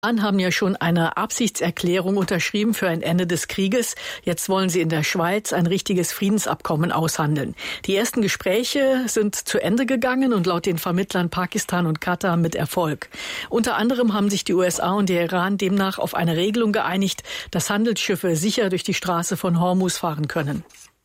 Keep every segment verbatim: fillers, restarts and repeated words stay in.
haben ja schon eine Absichtserklärung unterschrieben für ein Ende des Krieges. Jetzt wollen sie in der Schweiz ein richtiges Friedensabkommen aushandeln. Die ersten Gespräche sind zu Ende gegangen und laut den Vermittlern Pakistan und Katar mit Erfolg. Unter anderem haben sich die U S A und der Iran demnach auf eine Regelung geeinigt, dass Handelsschiffe sicher durch die Straße von Hormuz fahren können.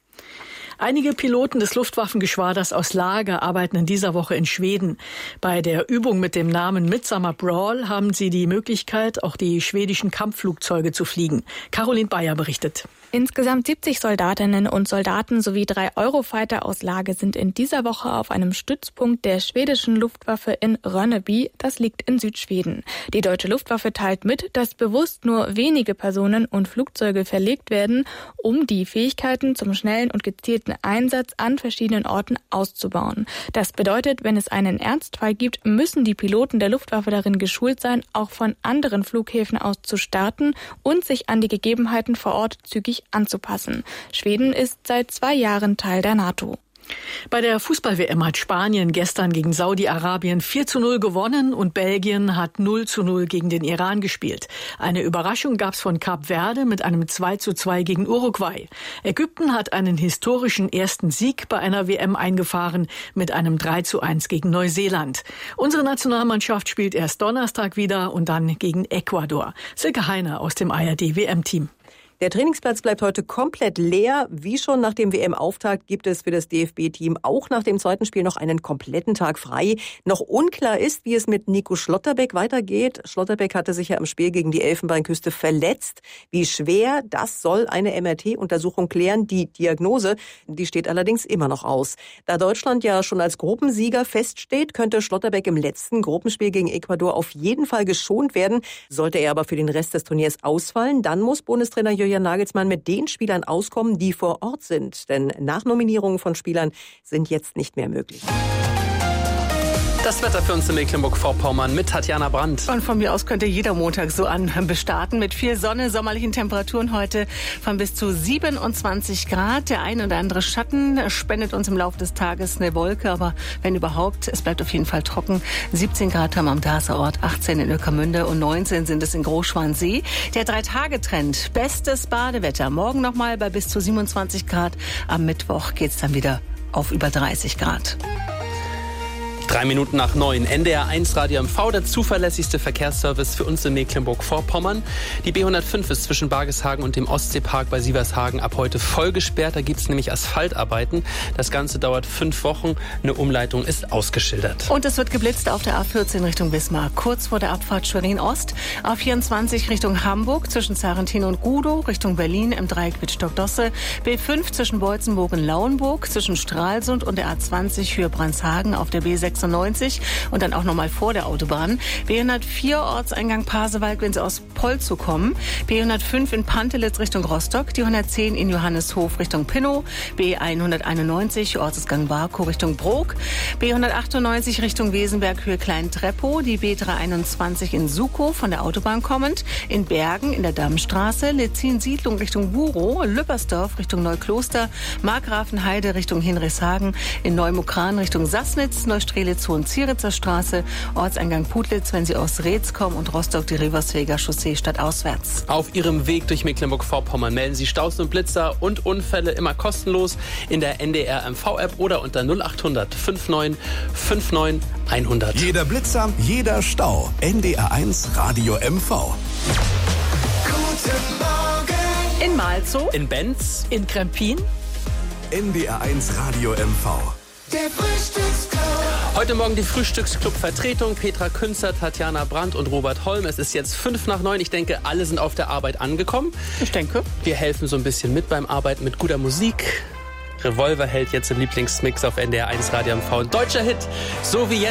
Einige Piloten des Luftwaffengeschwaders aus Lager arbeiten in dieser Woche in Schweden. Bei der Übung mit dem Namen Midsummer Brawl haben sie die Möglichkeit, auch die schwedischen Kampfflugzeuge zu fliegen. Caroline Bayer berichtet. Insgesamt siebzig Soldatinnen und Soldaten sowie drei Eurofighter aus Lager sind in dieser Woche auf einem Stützpunkt der schwedischen Luftwaffe in Ronneby. Das liegt in Südschweden. Die deutsche Luftwaffe teilt mit, dass bewusst nur wenige Personen und Flugzeuge verlegt werden, um die Fähigkeiten zum schnellen und gezielten Einsatz an verschiedenen Orten auszubauen. Das bedeutet, wenn es einen Ernstfall gibt, müssen die Piloten der Luftwaffe darin geschult sein, auch von anderen Flughäfen aus zu starten und sich an die Gegebenheiten vor Ort zügig anzupassen. Schweden ist seit zwei Jahren Teil der NATO. Bei der Fußball-W M hat Spanien gestern gegen Saudi-Arabien vier zu null gewonnen und Belgien hat null zu null gegen den Iran gespielt. Eine Überraschung gab's von Kap Verde mit einem zwei zu zwei gegen Uruguay. Ägypten hat einen historischen ersten Sieg bei einer W M eingefahren mit einem drei zu eins gegen Neuseeland. Unsere Nationalmannschaft spielt erst Donnerstag wieder und dann gegen Ecuador. Silke Heiner aus dem A R D-W M-Team. Der Trainingsplatz bleibt heute komplett leer. Wie schon nach dem W M-Auftakt gibt es für das D F B-Team auch nach dem zweiten Spiel noch einen kompletten Tag frei. Noch unklar ist, wie es mit Nico Schlotterbeck weitergeht. Schlotterbeck hatte sich ja im Spiel gegen die Elfenbeinküste verletzt. Wie schwer, das soll eine M R T-Untersuchung klären. Die Diagnose, die steht allerdings immer noch aus. Da Deutschland ja schon als Gruppensieger feststeht, könnte Schlotterbeck im letzten Gruppenspiel gegen Ecuador auf jeden Fall geschont werden. Sollte er aber für den Rest des Turniers ausfallen, dann muss Bundestrainer Julian Nagelsmann mit den Spielern auskommen, die vor Ort sind. Denn Nachnominierungen von Spielern sind jetzt nicht mehr möglich. Das Wetter für uns in Mecklenburg-Vorpommern mit Tatjana Brandt. Und von mir aus könnte jeder Montag so an bestarten mit viel Sonne, sommerlichen Temperaturen heute von bis zu siebenundzwanzig Grad. Der ein oder andere Schatten spendet uns im Laufe des Tages eine Wolke, aber wenn überhaupt, es bleibt auf jeden Fall trocken. siebzehn Grad haben wir am Darßerort, achtzehn in Ueckermünde und neunzehn sind es in Großschwansee. Der Drei-Tage-Trend, bestes Badewetter. Morgen nochmal bei bis zu siebenundzwanzig Grad. Am Mittwoch geht's dann wieder auf über dreißig Grad. Drei Minuten nach neun. N D R eins Radio M V, der zuverlässigste Verkehrsservice für uns in Mecklenburg-Vorpommern. Die B hundertfünf ist zwischen Bargeshagen und dem Ostseepark bei Sievershagen ab heute voll gesperrt. Da gibt es nämlich Asphaltarbeiten. Das Ganze dauert fünf Wochen. Eine Umleitung ist ausgeschildert. Und es wird geblitzt auf der A vierzehn Richtung Wismar, kurz vor der Abfahrt Schwerin-Ost. A vierundzwanzig Richtung Hamburg, zwischen Sarrentin und Gudow, Richtung Berlin im Dreieck mit Stockdosse. B fünf zwischen Beutzenburg und Lauenburg, zwischen Stralsund und der A zwanzig Höhe Brandshagen auf der B sechsundneunzig und dann auch nochmal vor der Autobahn. B hundertvier Ortseingang Pasewalk, wenn Sie aus Polzow kommen. B hundertfünf in Pantelitz Richtung Rostock. Die hundertzehn in Johanneshof Richtung Pinnow. B hunderteinundneunzig Ortsgang Barkow Richtung Brok. B hundertachtundneunzig Richtung Wesenberg Höhe Klein-Treppow. Die B dreihunderteinundzwanzig in Sukow von der Autobahn kommend. In Bergen in der Dammstraße. Letzin-Siedlung Richtung Burow. Lüppersdorf Richtung Neukloster. Markgrafenheide Richtung Hinrichshagen. In Neumukran Richtung Sassnitz. Neustrelitz Hohenzieritzer Straße, Ortseingang Putlitz, wenn Sie aus Reetz kommen und Rostock die Riversweger Chaussee stadtauswärts. Auf Ihrem Weg durch Mecklenburg-Vorpommern melden Sie Staus und Blitzer und Unfälle immer kostenlos in der N D R M V-App oder unter null acht hundert neunundfünfzig neunundfünfzig hundert. Jeder Blitzer, jeder Stau. N D R eins Radio M V. Guten Morgen. In Malzow. In Benz. In Krempin. N D R eins Radio M V. Der Frühstücksclub. Heute Morgen die Frühstücksclub-Vertretung. Petra Künzer, Tatjana Brandt und Robert Holm. Es ist jetzt fünf nach neun. Ich denke, alle sind auf der Arbeit angekommen. Ich denke. Wir helfen so ein bisschen mit beim Arbeiten mit guter Musik. Revolver hält jetzt im Lieblingsmix auf N D R eins Radio M V. Ein deutscher Hit, so wie jetzt.